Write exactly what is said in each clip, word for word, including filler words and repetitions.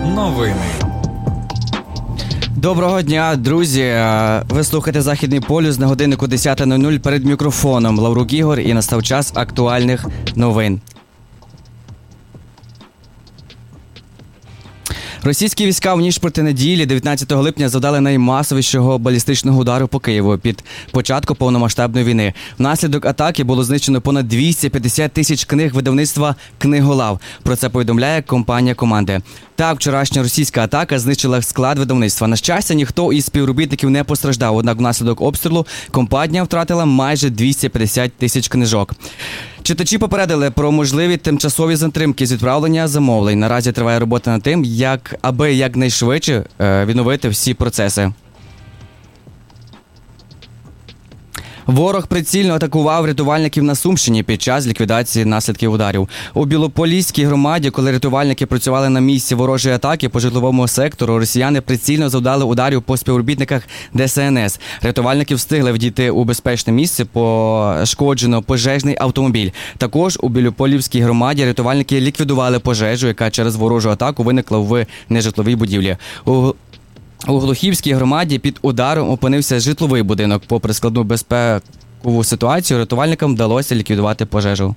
Новини. Доброго дня, друзі! Ви слухаєте «Західний полюс» на годиннику десята нуль нуль. Перед мікрофоном Лаврук Ігор, і настав час актуальних новин. Російські війська в ніч проти неділі, дев'ятнадцятого липня, завдали наймасовішого балістичного удару по Києву під початку повномасштабної війни. Внаслідок атаки було знищено понад двісті п'ятдесят тисяч книг видавництва «Книголав». Про це повідомляє компанія «Команди». Так, вчорашня російська атака знищила склад видавництва. На щастя, ніхто із співробітників не постраждав, однак внаслідок обстрілу компанія втратила майже двісті п'ятдесят тисяч книжок. Читачі попередили про можливі тимчасові затримки з відправлення замовлень. Наразі триває робота над тим, як, аби якнайшвидше е, відновити всі процеси. Ворог прицільно атакував рятувальників на Сумщині під час ліквідації наслідків ударів. У Білополіській громаді, коли рятувальники працювали на місці ворожої атаки по житловому сектору, росіяни прицільно завдали ударів по співробітниках Де Ес Ен Ес. Рятувальники встигли вдійти у безпечне місце, пошкоджено пожежний автомобіль. Також у Білополівській громаді рятувальники ліквідували пожежу, яка через ворожу атаку виникла в нежитловій будівлі. У У Глухівській громаді під ударом опинився житловий будинок. Попри складну безпекову ситуацію, рятувальникам вдалося ліквідувати пожежу.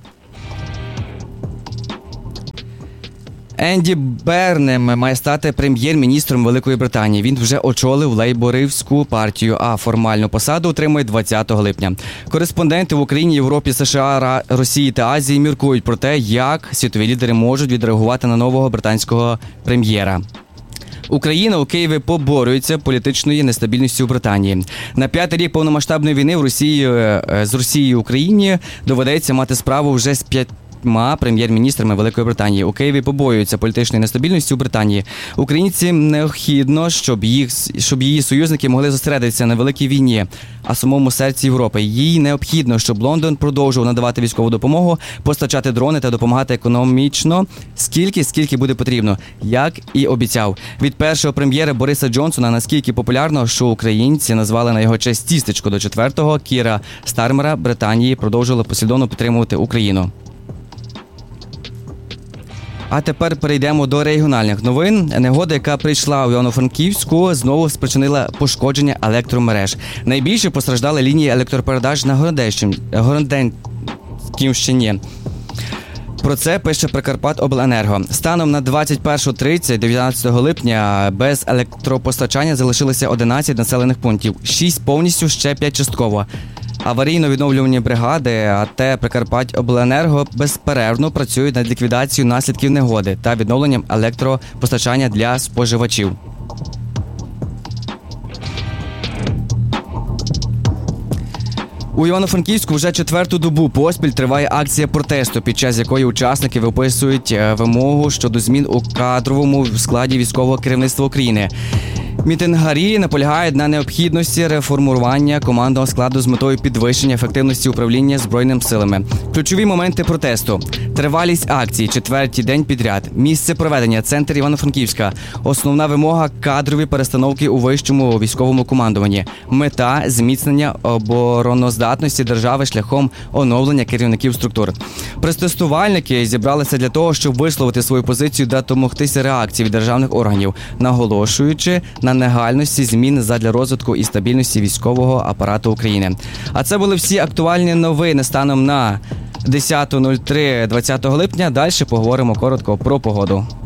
Енді Бернем має стати прем'єр-міністром Великої Британії. Він вже очолив лейбористську партію, а формальну посаду отримає двадцятого липня. Кореспонденти в Україні, Європі, США, Росії та Азії міркують про те, як світові лідери можуть відреагувати на нового британського прем'єра. Україна у Києві поборюється політичною нестабільністю у Британії. На п'ятий рік повномасштабної війни в Росії, з Росією Україні доведеться мати справу вже з п'ятьма прем'єр-міністрами Великої Британії. У Києві побоюються політичної нестабільності у Британії. Українцям необхідно, щоб їх, щоб її союзники могли зосередитися на великій війні, а самому серці Європи. Їй необхідно, щоб Лондон продовжував надавати військову допомогу, постачати дрони та допомагати економічно, скільки, скільки буде потрібно, як і обіцяв. Від першого прем'єра Бориса Джонсона наскільки популярно, що українці назвали на його честь тістечко, до четвертого Кіра Стармера Британії продовжували послідовно підтримувати Україну. А тепер перейдемо до регіональних новин. Негода, яка прийшла у Івано-Франківську, знову спричинила пошкодження електромереж. Найбільше постраждали лінії електропередач на Городенківщині. Про це пише Прикарпатобленерго. Станом на двадцять перша тридцять дев'ятнадцятого липня без електропостачання залишилося одинадцять населених пунктів. шість повністю, ще п'ять частково. Аварійно-відновлювальні бригади АТ Прикарпатобленерго безперервно працюють над ліквідацією наслідків негоди та відновленням електропостачання для споживачів. У Івано-Франківську вже четверту добу поспіль триває акція протесту, під час якої учасники виписують вимогу щодо змін у кадровому складі військового керівництва України. Мітингарі наполягають на необхідності реформування командного складу з метою підвищення ефективності управління Збройними силами. Ключові моменти протесту. Тривалість акції, четвертий день підряд. Місце проведення – центр Івано-Франківська. Основна вимога – кадрові перестановки у вищому військовому командуванні. Мета – зміцнення обороноздатності держави шляхом оновлення керівників структур. Протестувальники зібралися для того, щоб висловити свою позицію та домогтися реакції від державних органів, наголошуючи на негайності змін задля розвитку і стабільності військового апарату України. А це були всі актуальні новини станом на десята нуль три двадцятого липня. Далі поговоримо коротко про погоду.